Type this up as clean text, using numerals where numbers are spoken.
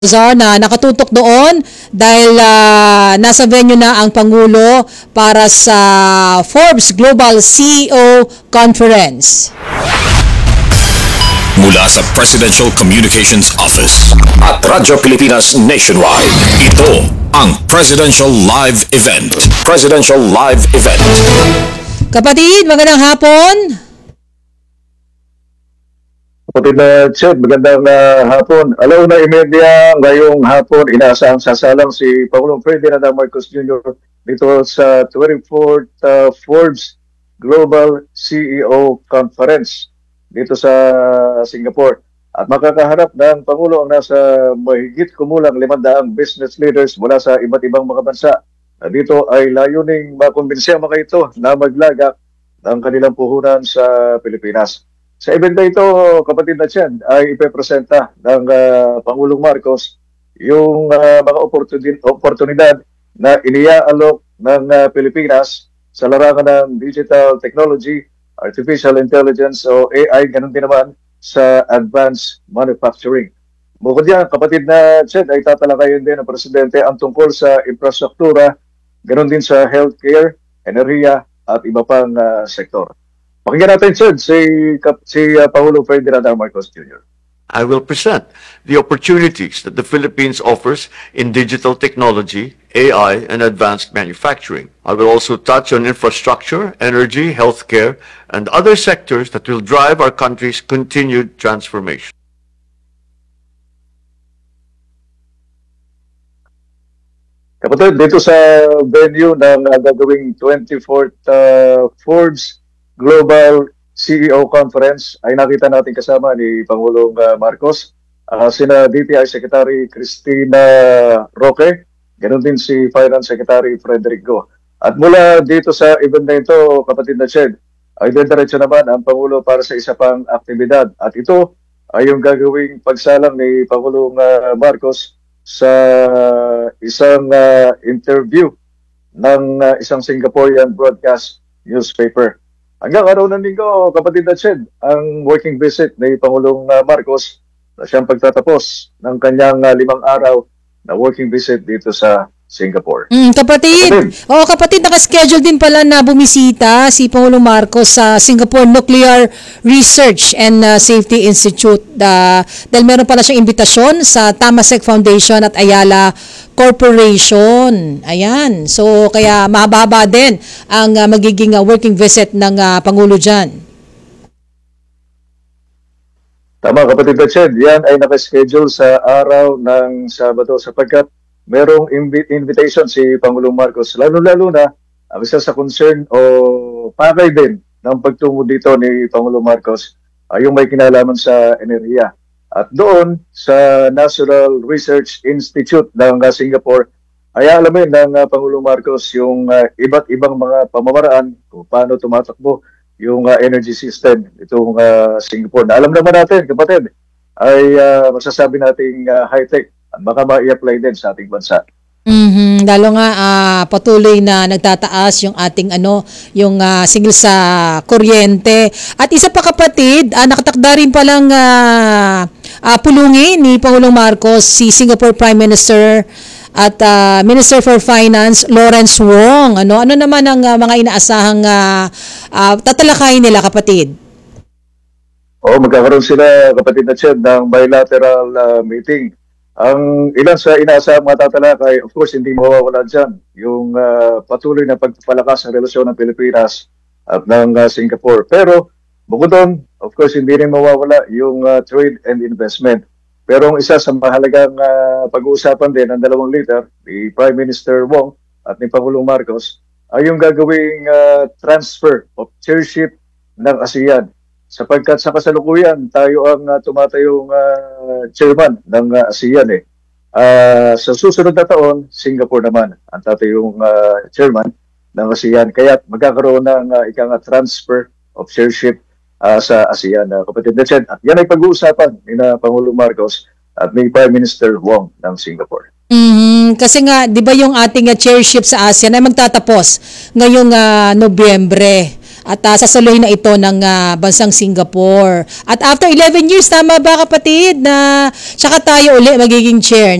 Na nakatutok doon dahil nasa venue na ang Pangulo para sa Forbes Global CEO Conference. Mula sa Presidential Communications Office at Radyo Pilipinas Nationwide, ito ang Presidential Live Event. Presidential Live Event. Kapatid, magandang hapon. Kapatid na Chet, magandang hapon. Alauna imedya ngayong hapon, inaasahang sasalang si Pangulong Ferdinand Marcos Jr. dito sa 24th Forbes Global CEO Conference dito sa Singapore. At makakaharap ng Pangulo ang nasa mahigit kumulang 500 business leaders mula sa iba't ibang mga bansa. Dito ay layuning makumbinsi ang mga ito na maglagak ng kanilang puhunan sa Pilipinas. Sa event na ito, kapatid na Chen, ay ipepresenta ng Pangulong Marcos yung mga oportunidad na iniaalok ng Pilipinas sa larangan ng digital technology, artificial intelligence o AI, ganun din naman sa advanced manufacturing. Bukod yan, kapatid na Chen, ay tatalakayin din ng Presidente ang tungkol sa infrastruktura, ganun din sa healthcare, enerhiya at iba pang sektor. Pakinggan natin, Chen, si Pangulong Ferdinand Marcos Jr. I will present the opportunities that the Philippines offers in digital technology, AI, and advanced manufacturing. I will also touch on infrastructure, energy, healthcare, and other sectors that will drive our country's continued transformation. Kapatid, dito sa venue ng gagawing 24th Forbes Global CEO Conference ay nakita natin kasama ni Pangulong Marcos, sina DTI Secretary Cristina Roque, ganoon din si Finance Secretary Frederick Go. At mula dito sa event na ito, kapatid na Ched, ay diretso naman ang Pangulo para sa isa pang aktibidad. At ito ay yung gagawing pagsalang ni Pangulong Marcos sa isang interview ng isang Singaporean broadcast newspaper. Hanggang araw ng linggo, kapatid na Ched, ang working visit ni Pangulong Marcos na siyang pagtatapos ng kanyang 5 araw na working visit dito sa Singapore. Kapatid, naka-schedule din pala na bumisita si Pangulong Marcos sa Singapore Nuclear Research and Safety Institute dahil meron pala siyang imbitasyon sa Temasek Foundation at Ayala Corporation. Ayan. So, kaya mahaba din ang magiging working visit ng Pangulo dyan. Tama, kapatid Betsed, yan ay nakaschedule sa araw ng Sabado sapagkat merong invitation si Pangulong Marcos. Lalo-lalo na, ang isa sa concern o pakay din ng pagtungo dito ni Pangulong Marcos ay yung may kinalaman sa enerhiya. At doon sa National Research Institute ng Singapore, ay alamin ng Pangulong Marcos yung iba't ibang mga pamamaraan kung paano tumatakbo yung energy system itong Singapore. Na alam naman natin, kapatid, ay masasabi nating high-tech at baka ma-i-apply din sa ating bansa. Lalo nga patuloy na nagtataas yung ating yung singil sa kuryente. At isa pa kapatid, nakatakda rin palang pulungin ni Pangulong Marcos si Singapore Prime Minister at Minister for Finance Lawrence Wong. Ano naman ang mga inaasahang tatalakayin nila, kapatid? Magkakaroon sila, kapatid na Ched, ng bilateral meeting. Ang ilan sa inaasahang matatalakay, of course, hindi mawawala dyan yung patuloy na pagpapalakas ng relasyon ng Pilipinas at ng Singapore. Pero bukod doon, of course, hindi rin mawawala yung trade and investment. Pero ang isa sa mahalagang pag-uusapan din ng dalawang leader, ni Prime Minister Wong at ni Pangulong Marcos, ay yung gagawing transfer of chairship ng ASEAN. Sapagkat sa kasalukuyan, tayo ang tumatayong chairman ng ASEAN. Sa susunod na taon, Singapore naman ang tatayong chairman ng ASEAN. Kaya magkakaroon ng transfer of chairship sa ASEAN. Kapatid na Chen, at yan ay pag-uusapan ni Pangulong Marcos at ni Prime Minister Wong ng Singapore. Kasi nga, di ba yung ating chairship sa ASEAN ay magtatapos ngayong Nobyembre. At sasaluhin na ito ng bansang Singapore. At after 11 years, tama ba kapatid, na tsaka tayo uli magiging chair